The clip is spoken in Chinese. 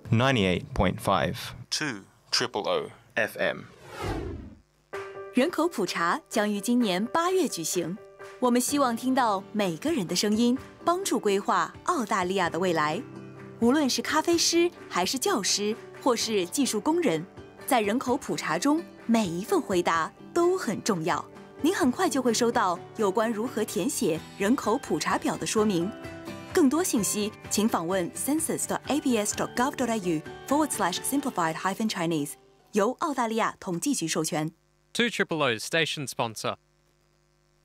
98.5 2 FM。 人口普查将于今年8月举行，我们希望听到每个人的声音，帮助规划澳大利亚的未来。无论是咖啡师，还是教师，或是技术工人，在人口普查中，每一份回答都很重要。您很快就会收到有关如何填写人口普查表的说明。更多信息，请访问 census.abs.gov.au/simplified-chinese， 由澳大利亚统计局授权。 2 Triple O station sponsor.